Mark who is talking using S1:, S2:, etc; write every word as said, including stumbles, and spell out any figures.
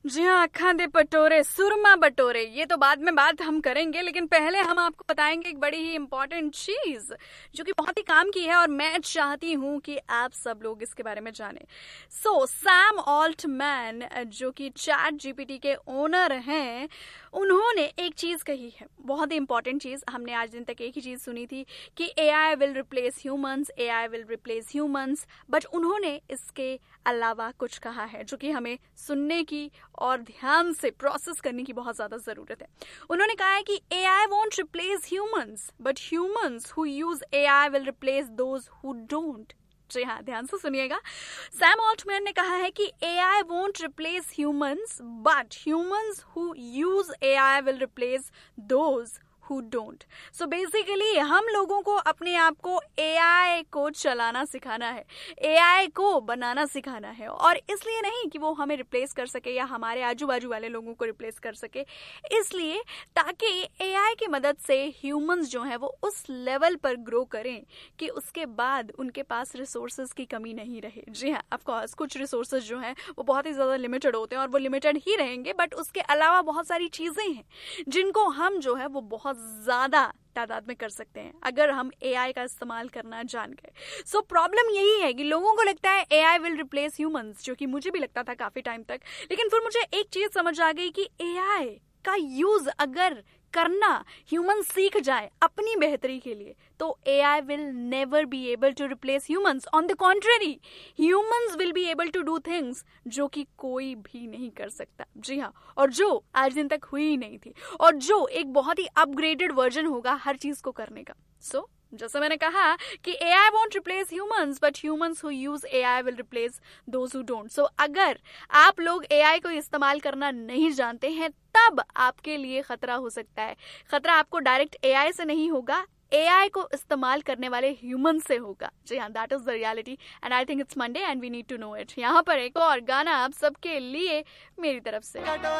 S1: जी हाँ, खांदे पटोरे सुरमा बटोरे, ये तो बाद में बात हम करेंगे, लेकिन पहले हम आपको बताएंगे एक बड़ी ही इम्पोर्टेंट चीज जो कि बहुत ही काम की है और मैं चाहती हूँ कि आप सब लोग इसके बारे में जानें। सो सैम ऑल्टमैन जो कि चैट जीपीटी के ओनर हैं, उन्होंने एक चीज कही है, बहुत ही इंपॉर्टेंट चीज। हमने आज दिन तक एक ही चीज सुनी थी कि AI will replace humans, AI will replace humans, but उन्होंने इसके अलावा कुछ कहा है जो कि हमें सुनने की और ध्यान से प्रोसेस करने की बहुत ज्यादा जरूरत है। उन्होंने कहा है कि AI won't replace humans but humans who use AI will replace those who don't. जी हाँ, ध्यान से सुनिएगा। सैम ऑल्टमैन ने कहा है कि AI won't replace humans but humans who use AI will replace those who don't. So basically हम लोगों को अपने आप को एआई को चलाना सिखाना है, एआई को बनाना सिखाना है, और इसलिए नहीं कि वो हमें रिप्लेस कर सके या हमारे आजू बाजू वाले लोगों को रिप्लेस कर सके, इसलिए ताकि एआई की मदद से ह्यूमंस जो हैं वो उस लेवल पर ग्रो करें कि उसके बाद उनके पास रिसोर्सेज की कमी नहीं रहे। जी हाँ, ऑफ कोर्स कुछ रिसोर्सेज जो हैं वो बहुत ही ज़्यादा लिमिटेड होते हैं और वो लिमिटेड ही रहेंगे, बट उसके अलावा बहुत सारी चीज़ें हैं जिनको हम जो है वो बहुत ज्यादा तादाद में कर सकते हैं अगर हम एआई का इस्तेमाल करना जान गए। सो प्रॉब्लम यही है कि लोगों को लगता है एआई विल रिप्लेस ह्यूमंस, जो कि मुझे भी लगता था काफी टाइम तक, लेकिन फिर मुझे एक चीज समझ आ गई कि एआई का यूज अगर करना ह्यूमन सीख जाए अपनी बेहतरी के लिए तो AI will never be able to replace humans. On the contrary, humans will be able to do things जो कि कोई भी नहीं कर सकता। जी हाँ, और जो आज दिन तक हुई ही नहीं थी, और जो एक बहुत ही अपग्रेडेड वर्जन होगा हर चीज को करने का। सो so, जैसे मैंने कहा कि AI won't replace humans but humans who use AI will replace those who don't. सो अगर आप लोग एआई को इस्तेमाल करना नहीं जानते हैं तब आपके लिए खतरा हो सकता है। खतरा आपको डायरेक्ट एआई से नहीं होगा, एआई को इस्तेमाल करने वाले ह्यूमन से होगा। जी हाँ, that is the reality and I think it's Monday and we need to know it. यहाँ पर एक और गाना आप सबके लिए मेरी तरफ से।